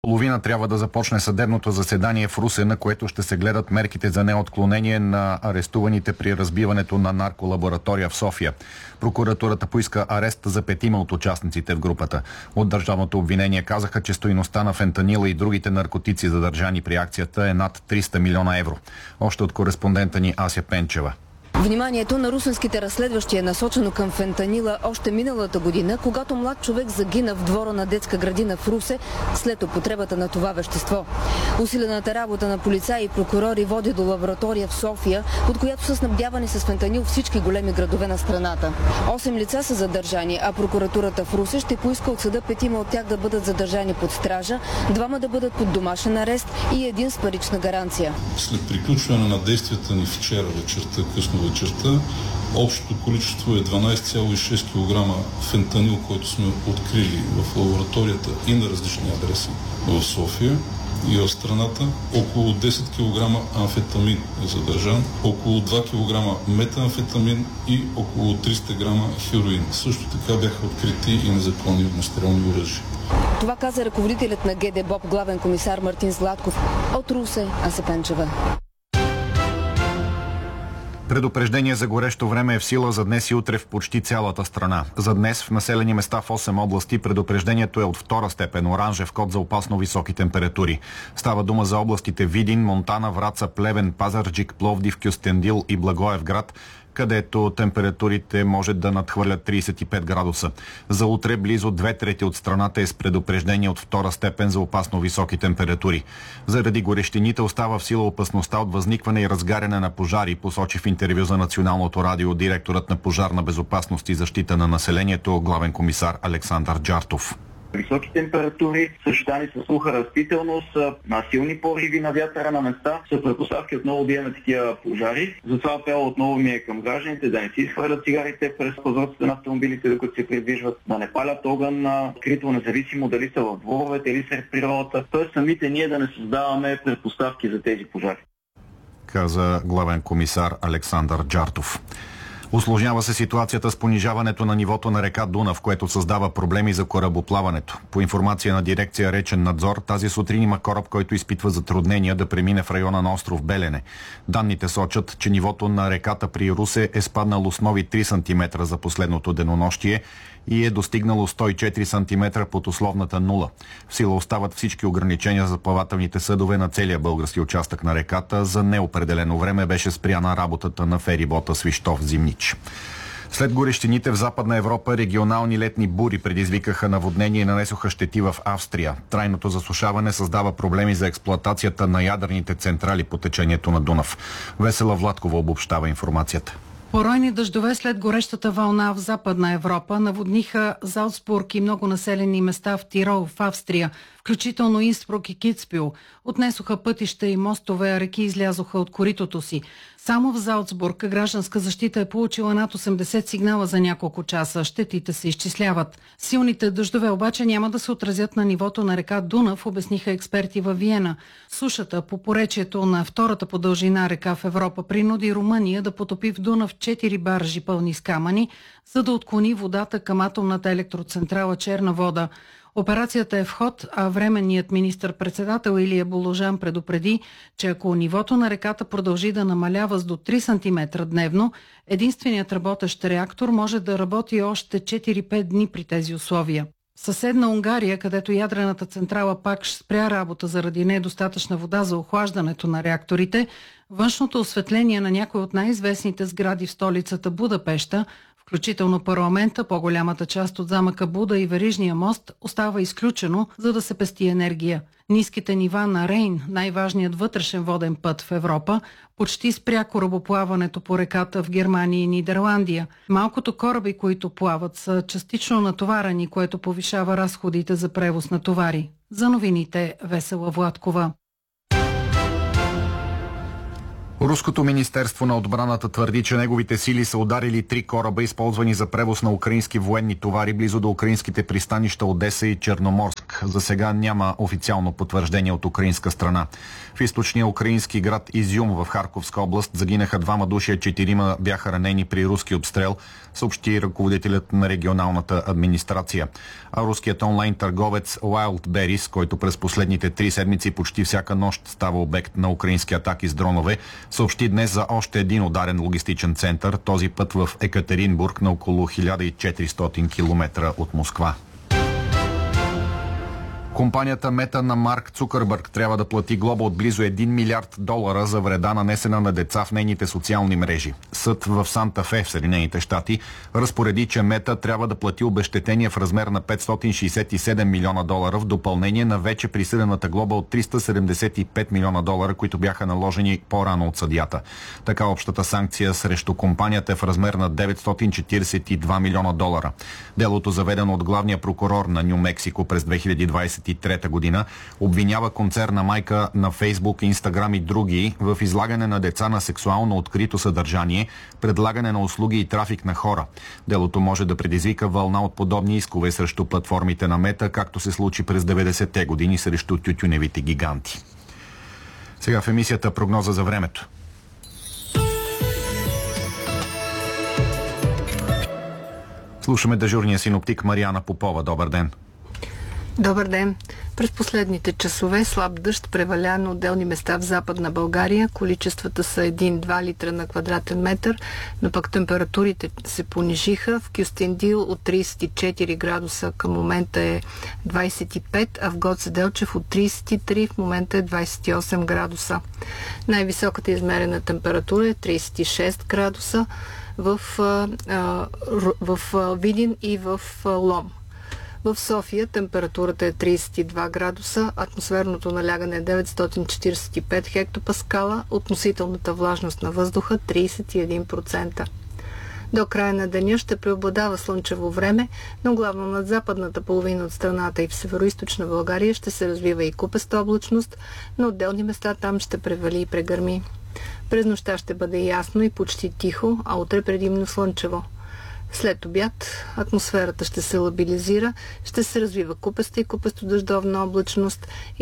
Половина трябва да започне съдебното заседание в Русе, на което ще се гледат мерките за неотклонение на арестуваните при разбиването на нарколаборатория в София. Прокуратурата поиска арест за 5 от участниците в групата. От държавното обвинение казаха, че стойността на фентанила и другите наркотици, задържани при акцията, е над 300 милиона евро. Още от кореспондента ни Ася Пенчева. Вниманието на русенските разследващи е насочено към фентанила още миналата година, когато млад човек загина в двора на детска градина в Русе след употребата на това вещество. Усилената работа на полицаи и прокурори води до лаборатория в София, от която са снабдявани с фентанил всички големи градове на страната. 8 лица са задържани, а прокуратурата в Русе ще поиска от съда 5 от тях да бъдат задържани под стража, 2 да бъдат под домашен арест и 1 с парична гаранция. След приключване на действията ни вчера вечерта, късно вечерта, общото количество е 12,6 кг фентанил, който сме открили в лабораторията и на различни адреси в София и в страната. Около 10 кг амфетамин е задържан, около 2 кг метамфетамин и около 300 г хероин. Също така бяха открити и незаконни огнестрелни оръжия. Това каза ръководителят на ГДБОП, главен комисар Мартин Златков. От Русе, Ася Пенчева. Предупреждение за горещо време е в сила за днес и утре в почти цялата страна. За днес в населени места в 8 области предупреждението е от 2 степен, оранжев код за опасно високи температури. Става дума за областите Видин, Монтана, Враца, Плевен, Пазарджик, Пловдив, Кюстендил и Благоевград, където температурите може да надхвърлят 35 градуса. За утре близо 2/3 от страната е с предупреждение от 2 степен за опасно високи температури. Заради горещините остава в сила опасността от възникване и разгаряне на пожари, посочи в интервю за Националното радио директорът на Пожарна безопасност и защита на населението, главен комисар Александър Джартов. Високи температури, съчетани с суха растителност, силни пориви на вятъра на места са предпоставки отново да имаме такива пожари. Затова апел отново ми е към гражданите да не си изхвърлят цигарите през прозорците на автомобилите, докато се придвижват, да не палят огън открито, независимо дали са в дворовете или сред природата. Тоест самите ние да не създаваме предпоставки за тези пожари. Каза главен комисар Александър Джартов. Усложнява се ситуацията с понижаването на нивото на река Дунав, което създава проблеми за корабоплаването. По информация на дирекция Речен надзор, тази сутрин има кораб, който изпитва затруднения да премине в района на остров Белене. Данните сочат, че нивото на реката при Русе е спаднало с нови 3 см за последното денонощие и е достигнало 104 см под условната нула. В сила остават всички ограничения за плавателните съдове на целия български участък на реката. За неопределено време беше спряна работата на ферибота Свищов-Зимнич. След горещините в Западна Европа, регионални летни бури предизвикаха наводнение и нанесоха щети в Австрия. Трайното засушаване създава проблеми за експлоатацията на ядрените централи по течението на Дунав. Весела Владкова обобщава информацията. Поройни дъждове след горещата вълна в Западна Европа наводниха Залцбург и много населени места в Тирол, в Австрия, включително Инсбрук и Кицпил. Отнесоха пътища и мостове, а реки излязоха от коритото си. Само в Залцбург гражданска защита е получила над 80 сигнала за няколко часа. Щетите се изчисляват. Силните дъждове обаче няма да се отразят на нивото на река Дунав, обясниха експерти във Виена. Сушата по поречието на втората по дължина река в Европа принуди Румъния да потопи в Дунав 4 баржи пълни с камъни, за да отклони водата към атомната електроцентрала Черна вода. Операцията е в ход, а временният министър-председател Илия Боложан предупреди, че ако нивото на реката продължи да намалява с до 3 см дневно, единственият работещ реактор може да работи още 4-5 дни при тези условия. Съседна Унгария, където ядрената централа пак спря работа заради недостатъчна вода за охлаждането на реакторите, външното осветление на някои от най-известните сгради в столицата Будапеща, включително парламента, по-голямата част от замъка Буда и Верижния мост, остава изключено, за да се пести енергия. Ниските нива на Рейн, най-важният вътрешен воден път в Европа, почти спря корабоплаването по реката в Германия и Нидерландия. Малкото кораби, които плават, са частично натоварени, което повишава разходите за превоз на товари. За новините Весела Владкова. Руското министерство на отбраната твърди, че неговите сили са ударили 3 кораба, използвани за превоз на украински военни товари близо до украинските пристанища Одеса и Черноморск. За сега няма официално потвърждение от украинска страна. В източния украински град Изюм в Харковска област загинаха 2 души, 4 бяха ранени при руски обстрел, съобщи ръководителят на регионалната администрация. А руският онлайн търговец Wildberries, който през последните 3 седмици почти всяка нощ става обект на украински атаки с дронове, съобщи днес за още един ударен логистичен център, този път в Екатеринбург, на около 1400 км от Москва. Компанията Мета на Марк Цукърбърг трябва да плати глоба от близо $1 милиард за вреда, нанесена на деца в нейните социални мрежи. Съд в Санта Фе в Съединените щати разпореди, че Мета трябва да плати обезщетение в размер на $567 милиона в допълнение на вече присъдената глоба от $375 милиона, които бяха наложени по-рано от съдията. Така общата санкция срещу компанията е в размер на $942 милиона. Делото, заведено от главния прокурор на Ню Мексико през 2023 година, обвинява концерна майка на Фейсбук, Инстаграм и други в излагане на деца на сексуално открито съдържание, предлагане на услуги и трафик на хора. Делото може да предизвика вълна от подобни искове срещу платформите на Мета, както се случи през 90-те години срещу тютюневите гиганти. Сега в емисията прогноза за времето. Слушаме дежурния синоптик Мариана Попова. Добър ден! Добър ден! През последните часове слаб дъжд преваля на отделни места в Западна България. Количествата са 1-2 литра на квадратен метър, но пък температурите се понижиха. В Кюстендил от 34 градуса към момента е 25, а в Гоце Делчев от 33 в момента е 28 градуса. Най-високата измерена температура е 36 градуса в Видин и в Лом. В София температурата е 32 градуса, атмосферното налягане е 945 хектопаскала, относителната влажност на въздуха 31%. До края на деня ще преобладава слънчево време, но главно над западната половина от страната и в североизточна България ще се развива и купеста облачност, на отделни места там ще превали и прегърми. През нощта ще бъде ясно и почти тихо, а утре предимно слънчево. След обяд атмосферата ще се лабилизира, ще се развива купеста и купесто-дъждовна облачност